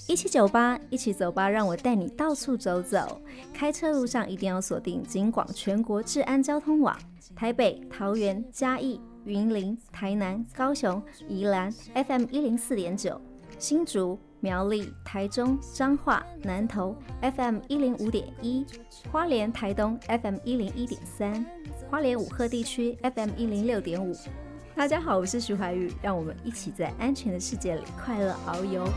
1798一起走吧，让我带你到处走走。开车路上一定要锁定警广全国治安交通网，台北、桃园、嘉义、云林、台南、高雄、宜兰 FM104.9， 新竹、苗栗、台中、彰化、南投 FM105.1， 花莲、台东 FM101.3， 花莲五鹤地区 FM106.5。大家好，我是徐怀钰，让我们一起在安全的世界里快乐遨游。